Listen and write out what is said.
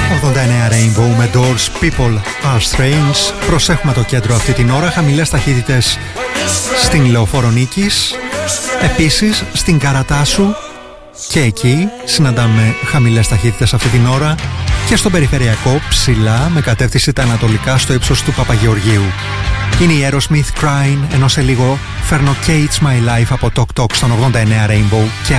Rainbow με Doors, People Are Strange. Προσέχουμε το κέντρο αυτή την ώρα. Χαμηλές ταχύτητες στην Λεωφόρο Νίκης. Επίσης στην Καρατάσου και εκεί συναντάμε χαμηλές ταχύτητες αυτή την ώρα. Και στον περιφερειακό ψηλά με κατεύθυνση τα ανατολικά στο ύψος του Παπαγεωργίου. Είναι η Aerosmith Crying, ενώ σε λίγο φέρνω Kate's My Life από Tok Tok στον 89 Rainbow και